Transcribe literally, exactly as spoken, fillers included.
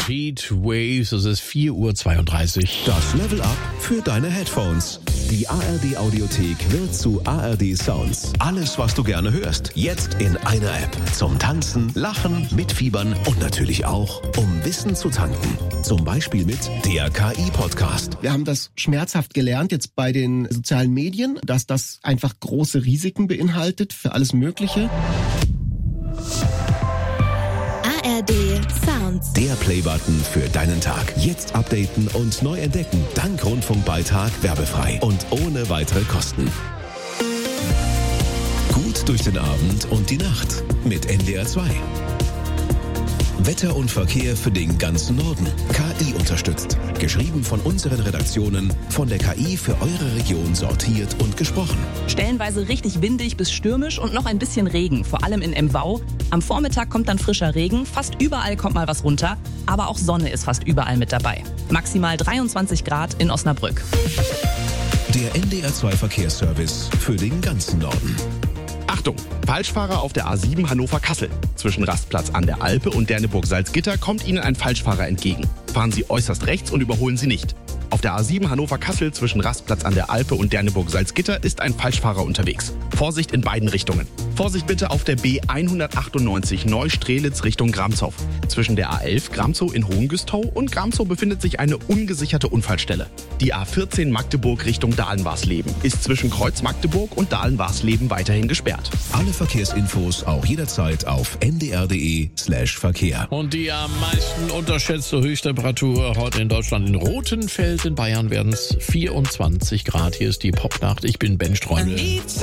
Heat Waves, es ist vier Uhr zweiunddreißig. Das Level Up für deine Headphones. Die A R D Audiothek wird zu A R D Sounds. Alles, was du gerne hörst, jetzt in einer App. Zum Tanzen, Lachen, Mitfiebern und natürlich auch, um Wissen zu tanken. Zum Beispiel mit der K I-Podcast. Wir haben das schmerzhaft gelernt jetzt bei den sozialen Medien, dass das einfach große Risiken beinhaltet für alles Mögliche. A R D Sounds. Der Playbutton für deinen Tag. Jetzt updaten und neu entdecken. Dank Rundfunkbeitrag werbefrei und ohne weitere Kosten. Gut durch den Abend und die Nacht mit N D R zwei. Wetter und Verkehr für den ganzen Norden. K I unterstützt. Geschrieben von unseren Redaktionen, von der K I für eure Region sortiert und gesprochen. Stellenweise richtig windig bis stürmisch und noch ein bisschen Regen, vor allem in M V. Am Vormittag kommt dann frischer Regen, fast überall kommt mal was runter, aber auch Sonne ist fast überall mit dabei. Maximal dreiundzwanzig Grad in Osnabrück. Der N D R zwei Verkehrsservice für den ganzen Norden. Achtung! Falschfahrer auf der A sieben Hannover-Kassel. Zwischen Rastplatz an der Alpe und Derneburg-Salzgitter kommt Ihnen ein Falschfahrer entgegen. Fahren Sie äußerst rechts und überholen Sie nicht. Auf der A sieben Hannover-Kassel zwischen Rastplatz an der Alpe und Derneburg-Salzgitter ist ein Falschfahrer unterwegs. Vorsicht in beiden Richtungen. Vorsicht bitte auf der B hundertachtundneunzig Neustrelitz Richtung Gramzow. Zwischen der A elf Gramzow in Hohengüstrow und Gramzow befindet sich eine ungesicherte Unfallstelle. Die A vierzehn Magdeburg Richtung Dahlen-Warsleben ist zwischen Kreuz Magdeburg und Dahlen-Warsleben weiterhin gesperrt. Alle Verkehrsinfos auch jederzeit auf n d r punkt d e slash Verkehr. Und die am meisten unterschätzte Höchsttemperatur heute in Deutschland in Rothenfels in Bayern werden es vierundzwanzig Grad. Hier ist die Popnacht. Ich bin Ben Streumel.